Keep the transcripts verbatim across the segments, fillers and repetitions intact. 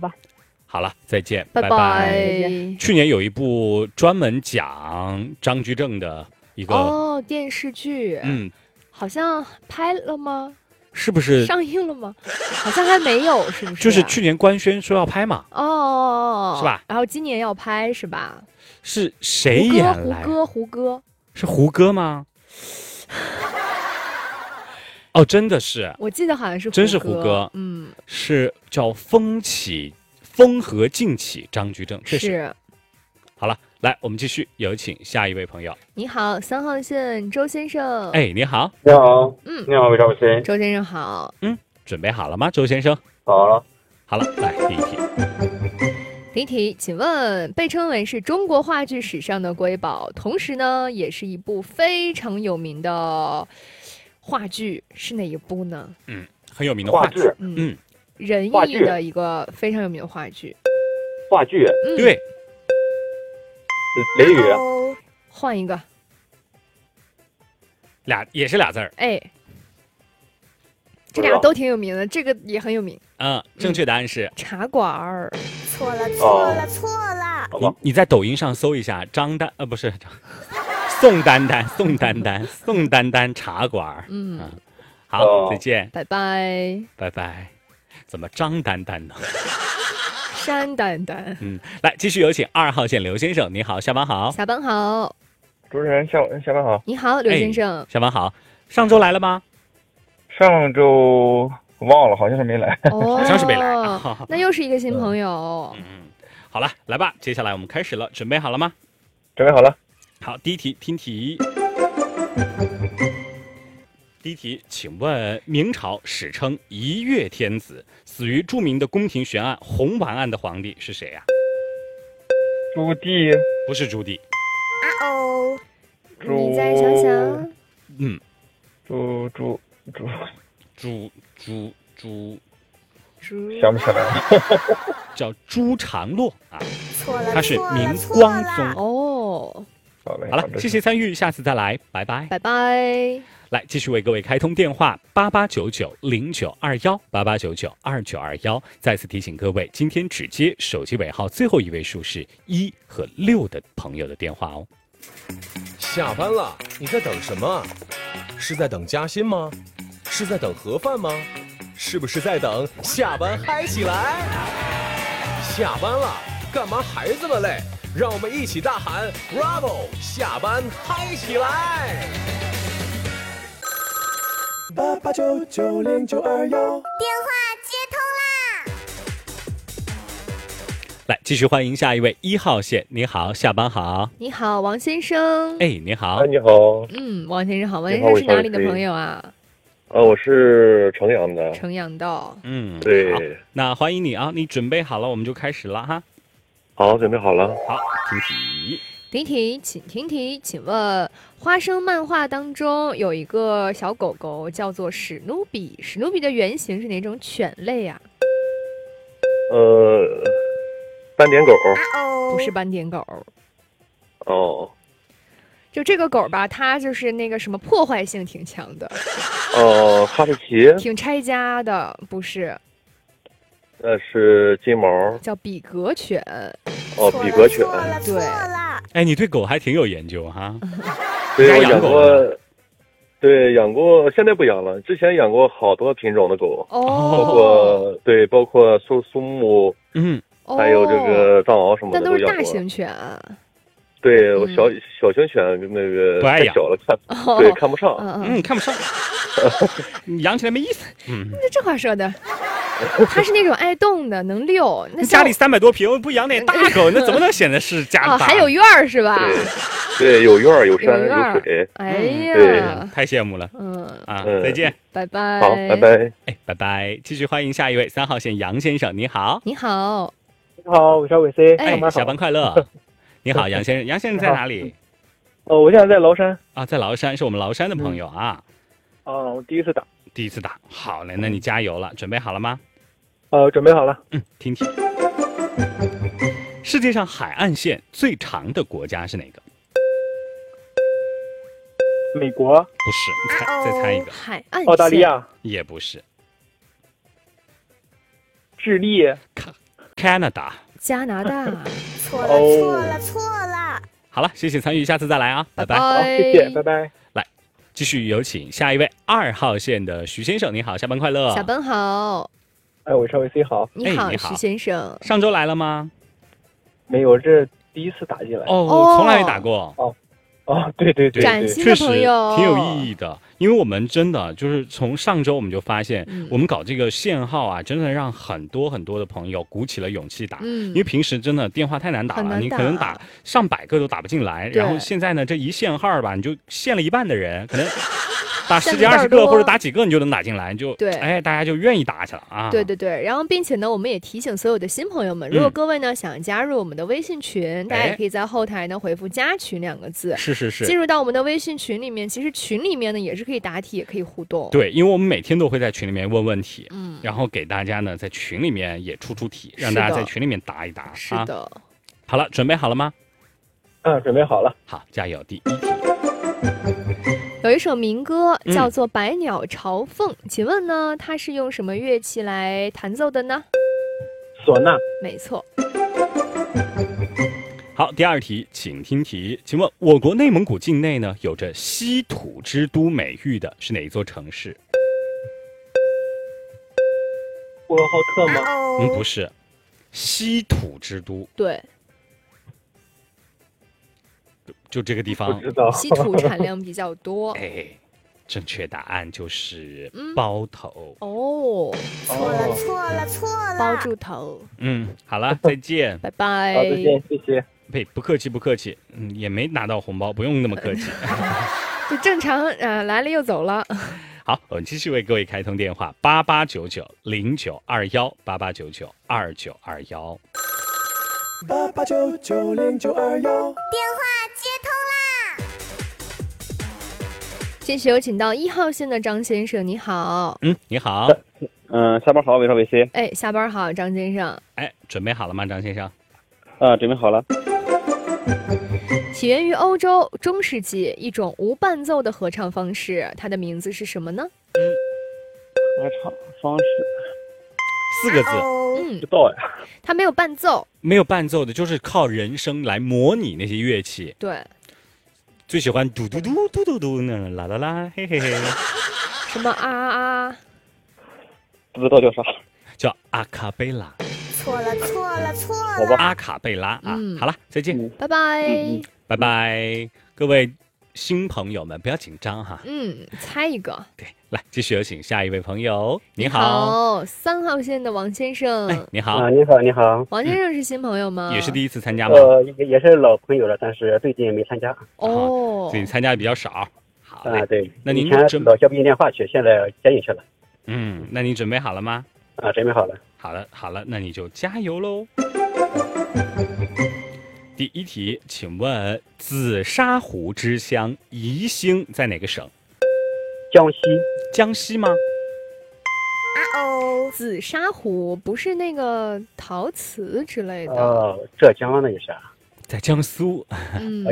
吧。 好了，再见， 拜拜拜。 去年有一部专门讲张居正的一个哦，电视剧， 嗯， 好像拍了吗？ 是不是上映了吗？好像还没有，是不是、啊？ 就是去年官宣说要拍嘛。 哦， 是吧？ 然后今年要拍是吧？ 是谁演来？ 胡歌，胡歌， 是胡歌吗？哦，真的是， 我记得好像是胡歌， 真是胡歌， 嗯， 是叫风起，风和劲起，张居正，确实。 是。 好了，来，我们继续，有请下一位朋友。 你好，三号线周先生。 哎，你好， 你好， 嗯， 你好，魏兆先， 周先生好， 嗯，准备好了吗，周先生？ 好了， 好了，来第一题。 第一题，请问被称为是中国话剧史上的瑰宝，同时呢，也是一部非常有名的话剧，是哪一部呢？ 嗯，很有名的话剧， 嗯， 嗯， 仁义的一个非常有名的话剧。 话剧， 嗯、 对， 雷雨， 换一个， 俩也是俩字儿。 哎，这俩都挺有名的，这个也很有名。 嗯，正确答案是、 嗯、茶馆儿。 错了，错了，错了。 你你在抖音上搜一下张丹，呃，不是宋丹丹，宋丹丹，宋丹丹茶馆。 嗯， 嗯，好，哦、再见， 拜拜， 拜拜。怎么张丹丹呢？ 山丹丹。 嗯，来继续有请二号线刘先生，你好，下班好。 下班好。 主持人下下班好。 你好，刘先生、 哎。下班好。上周来了吗？ 上周忘了，好像是没来。 哦， 好像是没来。 那又是一个新朋友。 嗯，好了，来吧，接下来我们开始了，准备好了吗？ 准备好了。 好，第一题，听题。第一题，请问明朝史称一月天子，死于著名的宫廷悬案红丸案的皇帝是谁呀、啊？ 朱棣？ 不是朱棣。 啊哦， 你再想想。 嗯， 朱朱朱朱朱朱朱， 想不起来了。 叫朱常洛啊， 错了， 他是明光宗。 哦， 好嘞， 好了，谢谢参与，下次再来，拜拜， 拜拜。 来，继续为各位开通电话八八九九零九二幺八八九九二九二幺。再次提醒各位，今天只接手机尾号最后一位数是一和六的朋友的电话哦。 下班了，你在等什么？是在等加薪吗？是在等盒饭吗？是不是在等下班嗨起来？下班了，干嘛孩子们累？让我们一起大喊 Bravo！ 下班嗨起来！八八九九零九二幺， 电话接通啦！ 来，继续欢迎下一位一号线。你好，下班好。 你好，王先生。 哎，你好。 哎，你好。 嗯，王先生好。王先生是哪里的朋友啊？ 呃，我是城阳的。 城阳的。 嗯， 对。 那欢迎你啊！你准备好了，我们就开始了哈。 好，准备好了。 好，听题。 第一题，请听题，请问花生漫画当中有一个小狗狗叫做史努比，史努比的原型是哪种犬类啊？ 呃，斑点狗。 啊哦， 不是斑点狗。 哦。 就这个狗吧，它就是那个什么破坏性挺强的。 哦，哈士奇。 挺拆家的，不是。 那是金毛。 叫比格犬。 哦，比格犬。 对。 哎，你对狗还挺有研究哈。 对，我养过，对，养过，现在不养了。之前养过好多品种的狗， 哦， 包括对，包括苏苏木， 嗯， 还有这个藏獒什么的都养过。 但都是大型犬。 对，我小小型犬那个太小了，看对看不上， 嗯，看不上，你养起来没意思。嗯， 这这话说的。它是那种爱动的，能遛。那家里三百多平，不养点大狗，那怎么能显得是家大？ 哦，还有院儿是吧？ 对，对，有院儿，有山，有水。 哎呀， 对， 太羡慕了。 嗯啊，再见， 拜拜。 好，拜拜。 哎，拜拜。继续欢迎下一位三号线杨先生，你好。 你好， 你好，我是伟 C。 哎，下班快乐。你好，杨先生，杨先生在哪里？ 哦，我现在在崂山。 啊，在崂山，是我们崂山的朋友啊。 哦，我第一次打。 第一次打，好嘞，那你加油了，准备好了吗？ 呃，准备好了。 嗯，听题。世界上海岸线最长的国家是哪个？ 美国？ 不是，你猜，再猜一个。 海岸线。 澳大利亚？ 也不是。 智利？ 看， Canada。 加拿大。 错了，错了，错了。 好了，谢谢参与，下次再来啊，拜拜。 好，谢谢，拜拜。 来，继续有请下一位二号线的徐先生，你好，下班快乐。 下班好， 哎，我是 V C 好， 你好， 哎你好徐先生。 上周来了吗？ 没有，这第一次打进来。 哦， 哦从来没打过。 哦，对对对对， 崭新的确实朋友挺有意义的，因为我们真的就是从上周我们就发现， 嗯我们搞这个限号啊，真的让很多很多的朋友鼓起了勇气打。 嗯因为平时真的电话太难打了， 很难你可能打打上百个都打不进来。 对然后现在呢，这一限号吧，你就限了一半的人，可能打十限几二十了一半多个或者打几个你就能打进来，就对哎，大家就愿意打去了啊。 对对对，然后并且呢，我们也提醒所有的新朋友们，如果嗯各位呢想加入我们的微信群，大家哎也可以在后台呢回复“加群”两个字， 是是是进。入到我们的微信群里面。其实群里面呢也是可以答题，也可以互动。 对，因为我们每天都会在群里面问问题， 嗯， 然后给大家呢在群里面也出出题，让是的大家在群里面答一答。啊， 是的。 好了，准备好了吗？ 嗯，准备好了。 好，加油！第一题， 有一首民歌嗯叫做《百鸟朝凤》，请问呢，它是用什么乐器来弹奏的呢？ 唢呐， 没错， 好，第二题，请听题，请问我国内蒙古境内呢，有着稀土之都美誉的是哪一座城市？ 呼和浩特吗？ 嗯， 哦不是，稀土之都， 对， 就这个地不方。 知道。 稀土产量比较多。 哎，正确答案就是嗯包头。 哦， 错了，错了，错了。 包住头， 嗯，好了，再见。 拜拜。 好，再见，谢谢。 呸，不客气，不客气。嗯，也没拿到红包，不用那么客气。 就正常，呃，来了又走了。 好，我们继续为各位开通电话：八八九九零九二幺，八八九九二九二幺。 八八九九零九二幺。 电话接通啦！ 继续有请到一号线的张先生，你好。 嗯，你好。 嗯，下班好，伟少伟 C。 哎，下班好，张先生。 哎，准备好了吗，张先生？ 啊，准备好了。 起源于欧洲中世纪一种无伴奏的合唱方式，它的名字是什么呢？ 合唱方式， 四个字， 哦， 嗯知，道呀。 它没有伴奏。 没有伴奏的，就是靠人声来模拟那些乐器。 对， 最喜欢嘟嘟嘟嘟嘟嘟那啦啦啦，嘿嘿嘿， 什么啊啊啊？ 不知道叫啥。 叫阿卡贝拉。 错了，错了，错了。 好吧。 阿卡贝拉啊。 嗯好了，再见， 拜拜。 嗯拜拜，各位新朋友们，不要紧张哈。 嗯，猜一个。 对，来继续有请下一位朋友。你好， 好，三号线的王先生。 哎，你好， 啊，你好，你好。 王先生是新朋友吗？ 也是第一次参加吗？ 呃，也也是老朋友了，但是最近没参加。 哦最近参加的比较少。好嘞， 啊，对。 那您以前准老交不进电话去，现在接进去了。 嗯，那你准备好了吗？ 啊，准备好了。 好了，好了，那你就加油喽。第一题，请问紫砂壶之乡宜兴在哪个省？ 江西。 江西吗？ 啊哦， 紫砂壶不是那个陶瓷之类的。 哦，浙江那个啥。 在江苏。 嗯，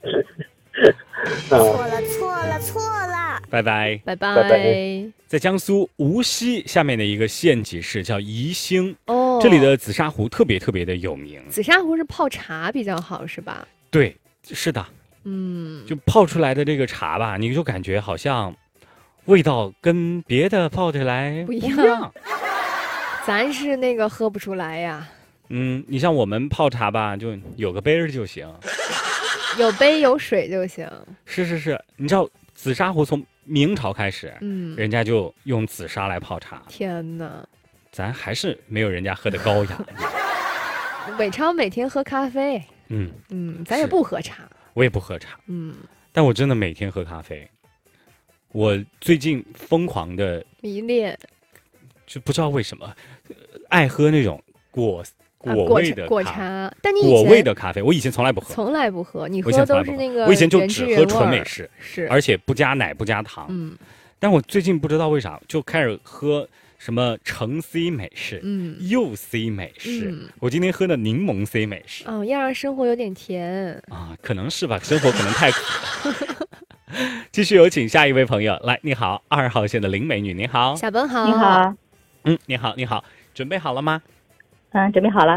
嗯， 错了，错了，错了。 拜拜。 拜拜。 拜拜在江苏无锡下面的一个县级市叫宜兴， 哦， 这里的紫砂壶特别特别的有名。 紫砂壶是泡茶比较好，是吧？ 对，是的， 嗯， 就泡出来的这个茶吧，你就感觉好像味道跟别的泡起来不一一样咱是那个喝不出来呀， 嗯，你像我们泡茶吧，就有个杯儿就行。 有杯有水就行。 是是是，你知道紫砂壶从明朝开始， 嗯， 人家就用紫砂来泡茶， 天哪， 咱还是没有人家喝的高雅。 伟超每天喝咖啡， 嗯， 嗯，咱也是不喝茶， 我也不喝茶， 嗯， 但我真的每天喝咖啡。我最近疯狂的， 迷恋就不知道为什么，呃爱喝那种果啊果味的果咖茶，但你以果前味的咖啡，我以前从来不喝， 从来不喝，你我以喝前从来不喝都是那个我以前就原只喝汁原味儿纯美式， 是， 而且不加奶不加糖。 嗯但我最近不知道为啥就开始喝什么橙 C 美式、 嗯， 柚 C 美式， 嗯我今天喝的柠檬 C 美式。 哦，要让生活有点甜。 啊，可能是吧，生活可能太苦了。继续有请下一位朋友来，你好，二号线的林美女，你好， 下班好， 你好， 嗯，你好，你好，准备好了吗？ 嗯，准备好了。